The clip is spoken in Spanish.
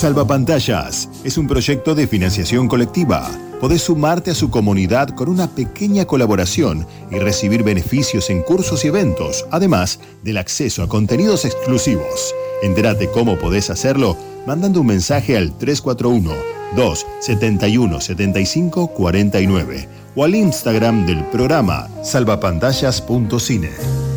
Salvapantallas es un proyecto de financiación colectiva. Podés sumarte a su comunidad con una pequeña colaboración y recibir beneficios en cursos y eventos, además del acceso a contenidos exclusivos. Entérate cómo podés hacerlo mandando un mensaje al 341-271-7549 o al Instagram del programa salvapantallas.cine.